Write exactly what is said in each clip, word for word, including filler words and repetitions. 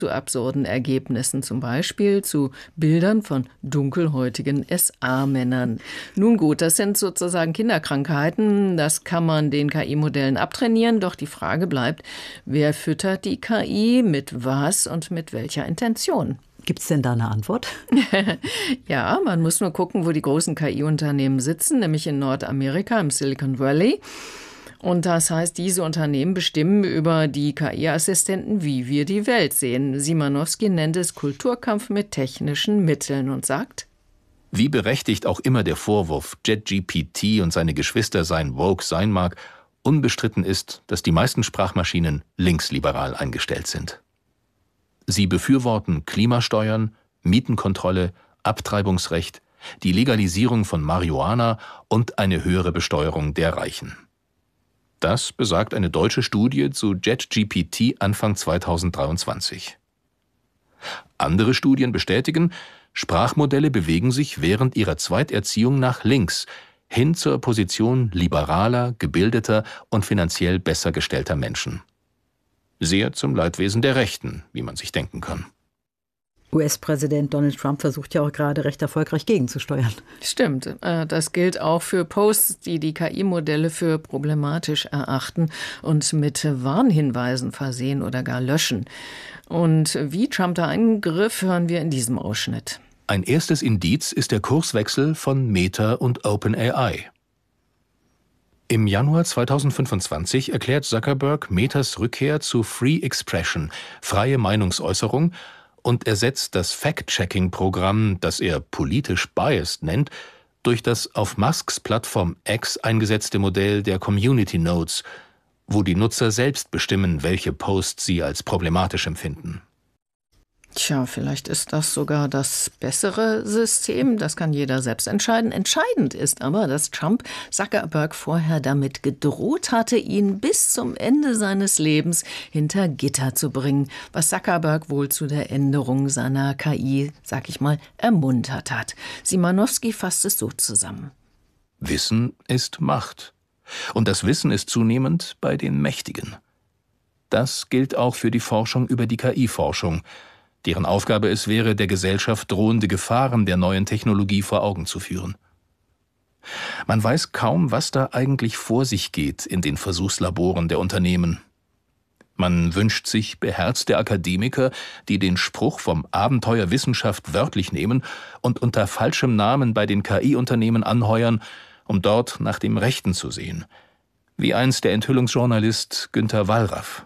zu absurden Ergebnissen, zum Beispiel zu Bildern von dunkelhäutigen S A-Männern. Nun gut, das sind sozusagen Kinderkrankheiten, das kann man den K I-Modellen abtrainieren, doch die Frage bleibt, wer füttert die K I, mit was und mit welcher Intention? Gibt es denn da eine Antwort? Ja, man muss nur gucken, wo die großen K I-Unternehmen sitzen, nämlich in Nordamerika, im Silicon Valley. Und das heißt, diese Unternehmen bestimmen über die K I-Assistenten, wie wir die Welt sehen. Simanowski nennt es Kulturkampf mit technischen Mitteln und sagt: Wie berechtigt auch immer der Vorwurf, ChatGPT und seine Geschwister seien woke sein mag, unbestritten ist, dass die meisten Sprachmaschinen linksliberal eingestellt sind. Sie befürworten Klimasteuern, Mietenkontrolle, Abtreibungsrecht, die Legalisierung von Marihuana und eine höhere Besteuerung der Reichen. Das besagt eine deutsche Studie zu ChatGPT Anfang zweitausenddreiundzwanzig. Andere Studien bestätigen, Sprachmodelle bewegen sich während ihrer Zweiterziehung nach links, hin zur Position liberaler, gebildeter und finanziell besser gestellter Menschen. Sehr zum Leidwesen der Rechten, wie man sich denken kann. U S-Präsident Donald Trump versucht ja auch gerade recht erfolgreich gegenzusteuern. Stimmt. Das gilt auch für Posts, die die K I-Modelle für problematisch erachten und mit Warnhinweisen versehen oder gar löschen. Und wie Trump da eingriff, hören wir in diesem Ausschnitt. Ein erstes Indiz ist der Kurswechsel von Meta und OpenAI. Im Januar zweitausendfünfundzwanzig erklärt Zuckerberg Metas Rückkehr zu Free Expression, freie Meinungsäußerung, und ersetzt das Fact-Checking-Programm, das er politisch biased nennt, durch das auf Musks Plattform X eingesetzte Modell der Community Notes, wo die Nutzer selbst bestimmen, welche Posts sie als problematisch empfinden. Tja, vielleicht ist das sogar das bessere System. Das kann jeder selbst entscheiden. Entscheidend ist aber, dass Trump Zuckerberg vorher damit gedroht hatte, ihn bis zum Ende seines Lebens hinter Gitter zu bringen, was Zuckerberg wohl zu der Änderung seiner K I, sag ich mal, ermuntert hat. Simanowski fasst es so zusammen. Wissen ist Macht. Und das Wissen ist zunehmend bei den Mächtigen. Das gilt auch für die Forschung über die K I-Forschung, deren Aufgabe es wäre, der Gesellschaft drohende Gefahren der neuen Technologie vor Augen zu führen. Man weiß kaum, was da eigentlich vor sich geht in den Versuchslaboren der Unternehmen. Man wünscht sich beherzte Akademiker, die den Spruch vom Abenteuer Wissenschaft wörtlich nehmen und unter falschem Namen bei den K I-Unternehmen anheuern, um dort nach dem Rechten zu sehen, wie einst der Enthüllungsjournalist Günter Wallraff.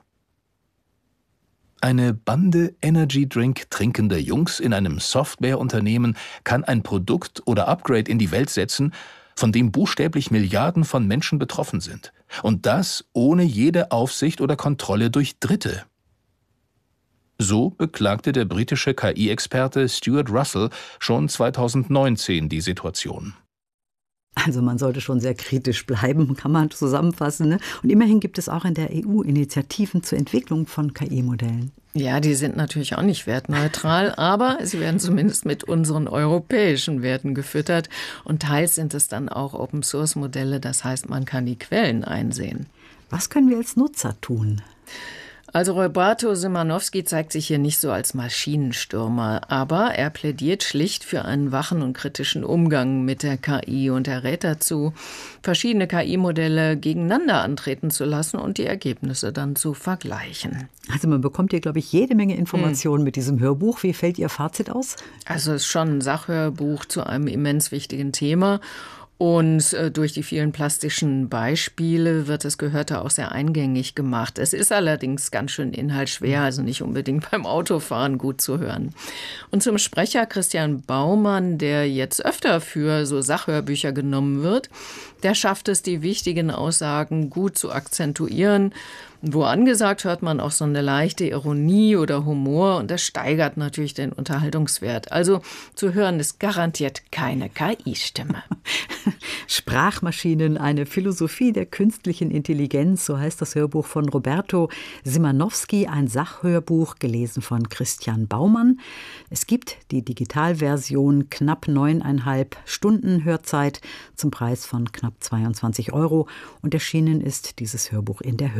Eine Bande Energy-Drink trinkender Jungs in einem Softwareunternehmen kann ein Produkt oder Upgrade in die Welt setzen, von dem buchstäblich Milliarden von Menschen betroffen sind. Und das ohne jede Aufsicht oder Kontrolle durch Dritte. So beklagte der britische K I-Experte Stuart Russell schon zweitausendneunzehn die Situation. Also man sollte schon sehr kritisch bleiben, kann man zusammenfassen. Ne? Und immerhin gibt es auch in der E U Initiativen zur Entwicklung von K I-Modellen. Ja, die sind natürlich auch nicht wertneutral, aber sie werden zumindest mit unseren europäischen Werten gefüttert. Und teils sind es dann auch Open-Source-Modelle, das heißt, man kann die Quellen einsehen. Was können wir als Nutzer tun? Also Roberto Simanowski zeigt sich hier nicht so als Maschinenstürmer, aber er plädiert schlicht für einen wachen und kritischen Umgang mit der K I und er rät dazu, verschiedene K I-Modelle gegeneinander antreten zu lassen und die Ergebnisse dann zu vergleichen. Also man bekommt hier, glaube ich, jede Menge Informationen hm. mit diesem Hörbuch. Wie fällt Ihr Fazit aus? Also es ist schon ein Sachhörbuch zu einem immens wichtigen Thema. Und äh, durch die vielen plastischen Beispiele wird das Gehörte auch sehr eingängig gemacht. Es ist allerdings ganz schön inhaltsschwer, also nicht unbedingt beim Autofahren gut zu hören. Und zum Sprecher Christian Baumann, der jetzt öfter für so Sachhörbücher genommen wird, der schafft es, die wichtigen Aussagen gut zu akzentuieren. Wo angesagt, hört man auch so eine leichte Ironie oder Humor und das steigert natürlich den Unterhaltungswert. Also zu hören ist garantiert keine K I-Stimme. Sprachmaschinen, eine Philosophie der künstlichen Intelligenz, so heißt das Hörbuch von Roberto Simanowski, ein Sachhörbuch, gelesen von Christian Baumann. Es gibt die Digitalversion, knapp neuneinhalb Stunden Hörzeit zum Preis von knapp zweiundzwanzig Euro und erschienen ist dieses Hörbuch in der Hörverlag.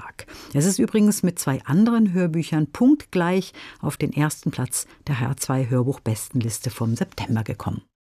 Verlag. Es ist übrigens mit zwei anderen Hörbüchern punktgleich auf den ersten Platz der H R zwei Hörbuch-Bestenliste vom September gekommen.